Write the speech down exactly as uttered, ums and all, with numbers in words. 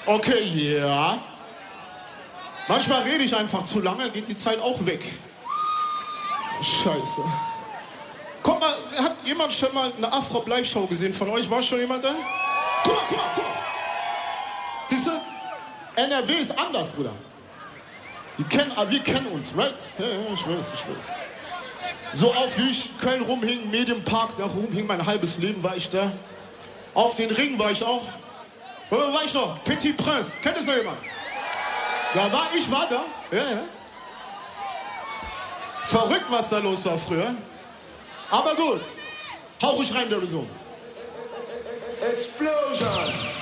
Okay, ja. Manchmal rede ich einfach zu lange, geht die Zeit auch weg. Scheiße. Guck mal, hat jemand schon mal eine Afro-Live-Show gesehen von euch? War schon jemand da? Guck mal, guck mal, guck mal. Siehst du? N R W ist anders, Bruder. Wir kennen, wir kennen uns, right? Ja, ja, ich weiß, ich weiß. So oft wie ich Köln rumhing, Medienpark, da rumhing, mein halbes Leben war ich da. Auf den Ring war ich auch. Wo war ich noch? Petit Prince. Kennt das noch jemand? Ja, war, ich war da. Ja, ja. Verrückt, was da los war früher. Aber gut. Hau ruhig rein, der Resum. Explosion!